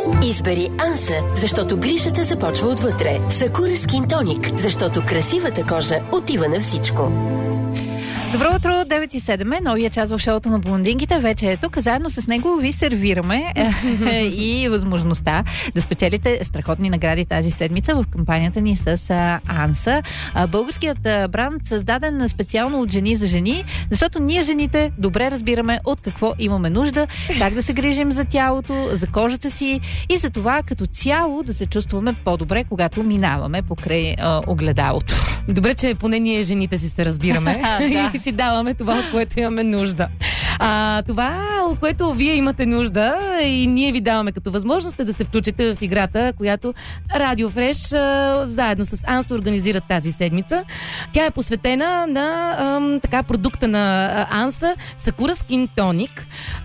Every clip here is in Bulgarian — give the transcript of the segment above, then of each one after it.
Избери Анса, защото грижата започва отвътре. Сакура Skin Tonic, защото красивата кожа отива на всичко. Добро утро, 9:07, новия час в шоуто на блондинките вече е тук. Заедно с него ви сервираме и възможността да спечелите страхотни награди тази седмица в кампанията ни с Анса. Българският бранд, създаден специално от жени за жени, защото ние жените добре разбираме от какво имаме нужда, как да се грижим за тялото, за кожата си и за това като цяло да се чувстваме по-добре, когато минаваме покрай огледалото. Добре, че поне ние жените си се разбираме и си даваме това, от което имаме нужда. Това, от което вие имате нужда и ние ви даваме като възможност е да се включите в играта, която Радио Фреш заедно с Анса организират тази седмица. Тя е посветена на продукта на Анса, Сакура Skin Tonic.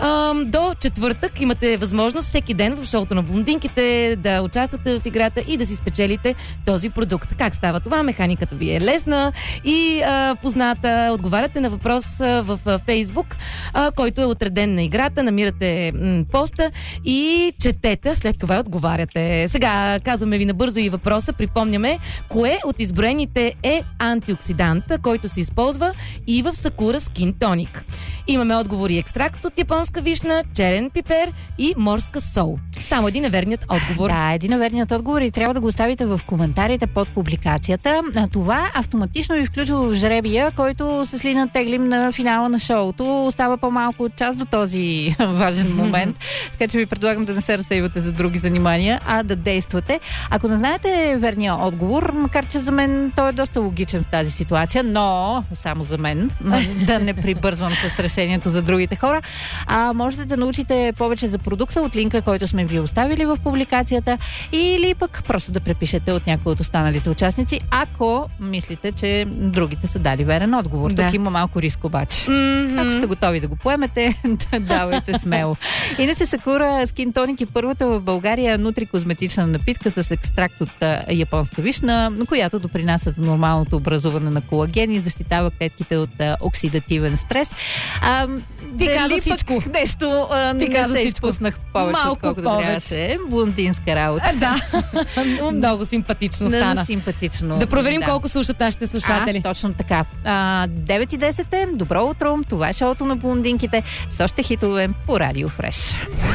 До четвъртък имате възможност всеки ден в шоуто на блондинките да участвате в играта и да си спечелите този продукт. Как става това? Механиката ви е лесна и позната. Отговаряте на въпрос в Фейсбук, който е отреден на играта, намирате поста и четете, след това отговаряте. Сега казваме ви набързо и въпроса, припомняме, кое от изброените е антиоксидант, който се използва и в Сакура Skin Tonic. Имаме отговори: екстракт от японска вишна, черен пипер и морска сол. Само един е верният отговор. Да, един е верният отговор и трябва да го оставите в коментарите под публикацията. Това автоматично ви включва в жребия, който се сли теглим на финала на шоуто. Остава по-малко от час до този важен момент, така че ви предлагам да не се разсейвате за други занимания, а да действате. Ако не знаете верния отговор, макар че за мен той е доста логичен в тази ситуация, но само за мен, да не прибързвам с решението за другите хора, можете да научите повече за продукта от линка, който сме ви оставили в публикацията, или пък просто да препишете от някои от останалите участници, ако мислите, че другите са дали верен отговор. Да. Тук има малко риск обаче. Ако сте готови да го поемете, давайте смело. Иначе Сакура Skin Tonic е първата в България нутрикозметична напитка с екстракт от японска вишна, която допринася за нормалното образуване на колаген и защитава клетките от оксидативен стрес. Ти каза всичко. Нещо не се изпуснах повече, отколкото трябваше. Блондинска работа. Да. Много симпатично стана. Много симпатично. Да проверим колко слушат нашите слушатели. Точно така. 9:10 е. Добро утро. Това е шоуто на блондинките с още хитове по Радио Фреш.